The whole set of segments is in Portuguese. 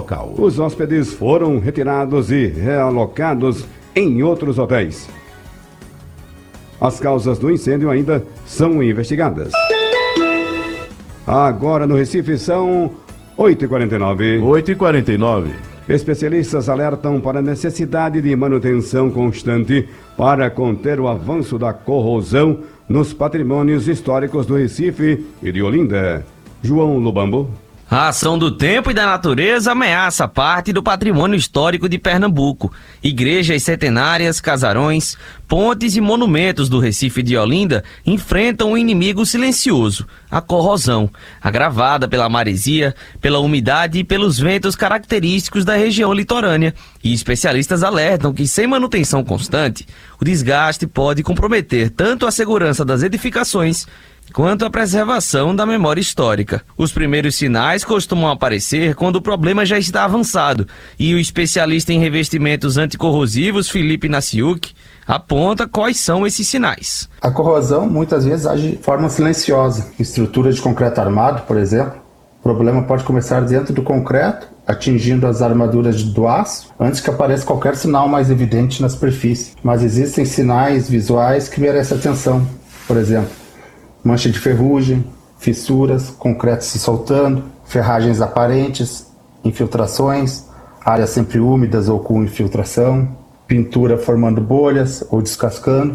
local. Os hóspedes foram retirados e realocados em outros hotéis. As causas do incêndio ainda são investigadas. Agora no Recife são 8h49. 8h49. Especialistas alertam para a necessidade de manutenção constante para conter o avanço da corrosão nos patrimônios históricos do Recife e de Olinda. João Lubambo. A ação do tempo e da natureza ameaça parte do patrimônio histórico de Pernambuco. Igrejas centenárias, casarões, pontes e monumentos do Recife e de Olinda enfrentam um inimigo silencioso, a corrosão, agravada pela maresia, pela umidade e pelos ventos característicos da região litorânea. E especialistas alertam que, sem manutenção constante, o desgaste pode comprometer tanto a segurança das edificações quanto a preservação da memória histórica. Os primeiros sinais costumam aparecer quando o problema já está avançado, e o especialista em revestimentos anticorrosivos, Felipe Naciuk, aponta quais são esses sinais. A corrosão muitas vezes age de forma silenciosa. Estrutura de concreto armado, por exemplo, o problema pode começar dentro do concreto, atingindo as armaduras do aço, antes que apareça qualquer sinal mais evidente na superfície. Mas existem sinais visuais que merecem atenção. Por exemplo, mancha de ferrugem, fissuras, concreto se soltando, ferragens aparentes, infiltrações, áreas sempre úmidas ou com infiltração, pintura formando bolhas ou descascando,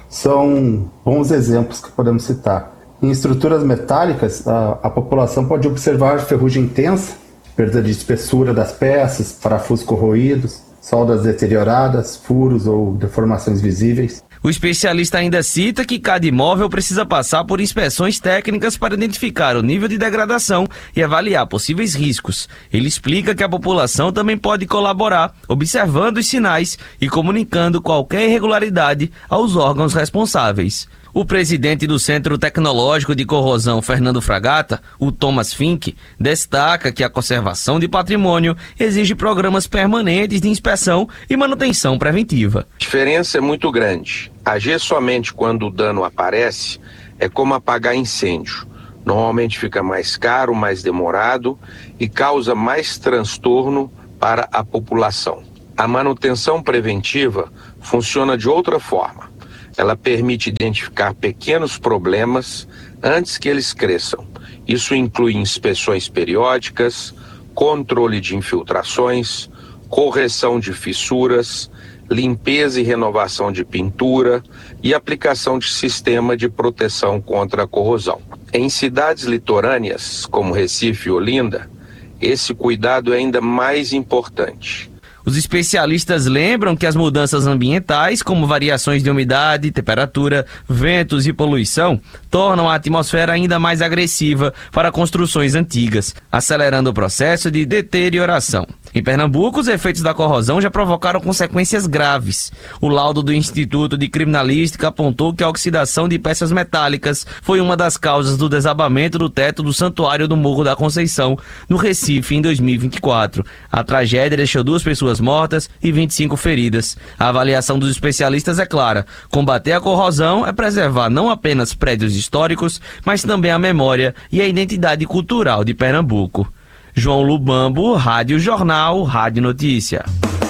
são bons exemplos que podemos citar. Em estruturas metálicas, a população pode observar ferrugem intensa, perda de espessura das peças, parafusos corroídos, soldas deterioradas, furos ou deformações visíveis. O especialista ainda cita que cada imóvel precisa passar por inspeções técnicas para identificar o nível de degradação e avaliar possíveis riscos. Ele explica que a população também pode colaborar, observando os sinais e comunicando qualquer irregularidade aos órgãos responsáveis. O presidente do Centro Tecnológico de Corrosão, Fernando Fragata, o Thomas Fink, destaca que a conservação de patrimônio exige programas permanentes de inspeção e manutenção preventiva. A diferença é muito grande. Agir somente quando o dano aparece é como apagar incêndio. Normalmente fica mais caro, mais demorado e causa mais transtorno para a população. A manutenção preventiva funciona de outra forma. Ela permite identificar pequenos problemas antes que eles cresçam. Isso inclui inspeções periódicas, controle de infiltrações, correção de fissuras, limpeza e renovação de pintura e aplicação de sistema de proteção contra a corrosão. Em cidades litorâneas, como Recife e Olinda, esse cuidado é ainda mais importante. Os especialistas lembram que as mudanças ambientais, como variações de umidade, temperatura, ventos e poluição, tornam a atmosfera ainda mais agressiva para construções antigas, acelerando o processo de deterioração. Em Pernambuco, os efeitos da corrosão já provocaram consequências graves. O laudo do Instituto de Criminalística apontou que a oxidação de peças metálicas foi uma das causas do desabamento do teto do Santuário do Morro da Conceição, no Recife, em 2024. A tragédia deixou 2 pessoas mortas e 25 feridas. A avaliação dos especialistas é clara: combater a corrosão é preservar não apenas prédios históricos, mas também a memória e a identidade cultural de Pernambuco. João Lubambo, Rádio Jornal, Rádio Notícia.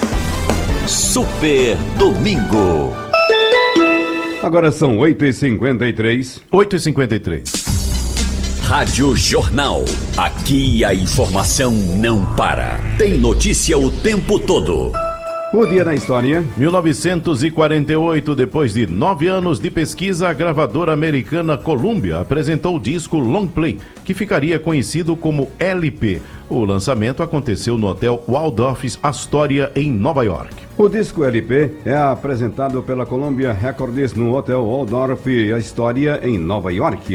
Super Domingo. Agora são 8h53. 8h53. Rádio Jornal. Aqui a informação não para. Tem notícia o tempo todo. O dia da história. 1948, depois de 9 anos de pesquisa, a gravadora americana Columbia apresentou o disco Long Play, que ficaria conhecido como LP. O lançamento aconteceu no Hotel Waldorf Astoria, em Nova York. O disco LP é apresentado pela Columbia Records no Hotel Waldorf Astoria, em Nova York.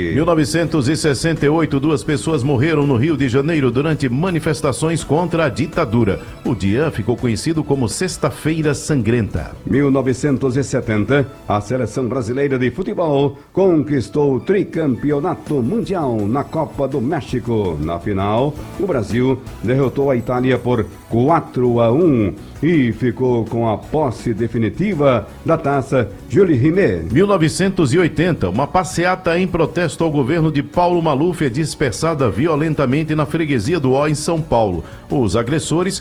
1968, 2 pessoas morreram no Rio de Janeiro durante manifestações contra a ditadura. O dia ficou conhecido como Sexta-feira Sangrenta. 1970, a seleção brasileira de futebol conquistou o tricampeonato mundial na Copa do México. Na final, o Brasil derrotou a Itália por 4-1 e ficou com a posse definitiva da taça Jules Rimet. 1980, uma passeata em protesto ao governo de Paulo Maluf é dispersada violentamente na freguesia do Ó, em São Paulo. Os agressores